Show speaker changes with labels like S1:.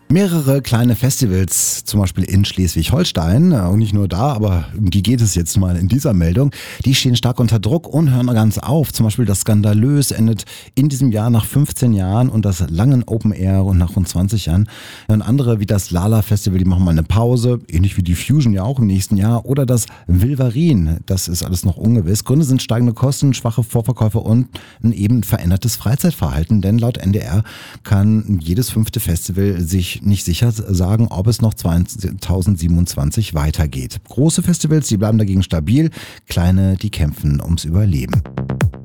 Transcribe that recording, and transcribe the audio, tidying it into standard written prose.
S1: Mehrere kleine Festivals, zum Beispiel in Schleswig-Holstein, und nicht nur da, aber um die geht es jetzt mal in dieser Meldung, die stehen stark unter Druck und hören ganz auf. Zum Beispiel das Skandalös endet in diesem Jahr nach 15 Jahren und das Langen Open Air und nach rund 20 Jahren. Und andere wie das Lala Festival, die machen mal eine Pause, ähnlich wie die Fusion ja auch im nächsten Jahr. Oder das Wilvarin, das ist alles noch ungewiss. Gründe sind steigende Kosten, schwache Vorverkäufe und ein eben verändertes Freizeitverhalten, denn laut NDR kann jedes 5. Festival sich nicht sicher sagen, ob es noch 2027 weitergeht. Große Festivals, die bleiben dagegen stabil, kleine, die kämpfen ums Überleben.